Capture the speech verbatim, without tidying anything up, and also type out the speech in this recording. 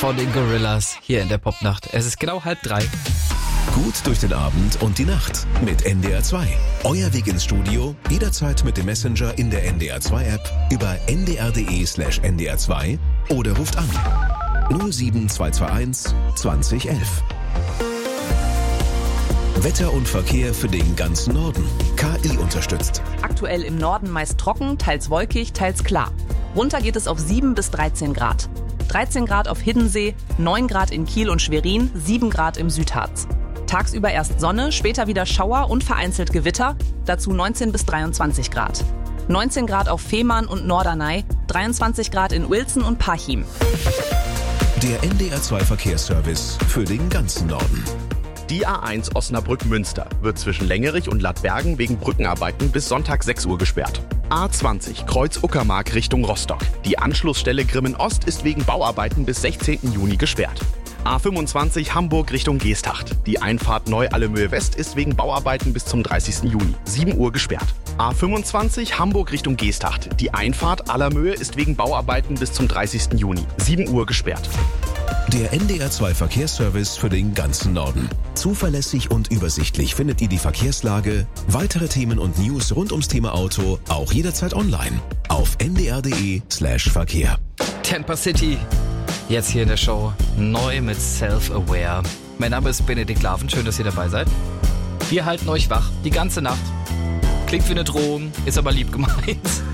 von den Gorillas hier in der Popnacht. Es ist genau halb drei. Gut durch den Abend und die Nacht mit N D R zwei. Euer Weg ins Studio, jederzeit mit dem Messenger in der N D R zwei App, über n d r punkt d e slash n d r zwei oder ruft an null sieben zwei zwei eins zwanzig elf. Wetter und Verkehr für den ganzen Norden. K I unterstützt. Aktuell im Norden meist trocken, teils wolkig, teils klar. Runter geht es auf sieben bis dreizehn Grad. dreizehn Grad auf Hiddensee, neun Grad in Kiel und Schwerin, sieben Grad im Südharz. Tagsüber erst Sonne, später wieder Schauer und vereinzelt Gewitter, dazu neunzehn bis dreiundzwanzig Grad. neunzehn Grad auf Fehmarn und Norderney, dreiundzwanzig Grad in Uelzen und Parchim. Der N D R zwei Verkehrsservice für den ganzen Norden. Die A eins Osnabrück-Münster wird zwischen Längerich und Ladbergen wegen Brückenarbeiten bis Sonntag sechs Uhr gesperrt. A zwanzig Kreuz Uckermark Richtung Rostock. Die Anschlussstelle Grimmen Ost ist wegen Bauarbeiten bis sechzehnten Juni gesperrt. A fünfundzwanzig Hamburg Richtung Geesthacht. Die Einfahrt Neu-Allermöhe West ist wegen Bauarbeiten bis zum dreißigsten Juni, sieben Uhr gesperrt. A fünfundzwanzig Hamburg Richtung Geesthacht. Die Einfahrt Allermöhe ist wegen Bauarbeiten bis zum dreißigsten Juni, sieben Uhr gesperrt. Der N D R zwei Verkehrsservice für den ganzen Norden. Zuverlässig und übersichtlich findet ihr die Verkehrslage, weitere Themen und News rund ums Thema Auto auch jederzeit online auf n d r punkt d e slash verkehr. Tampa City, jetzt hier in der Show, neu mit Self-Aware. Mein Name ist Benedikt Laven, schön, dass ihr dabei seid. Wir halten euch wach, die ganze Nacht. Klingt wie eine Drohung, ist aber lieb gemeint.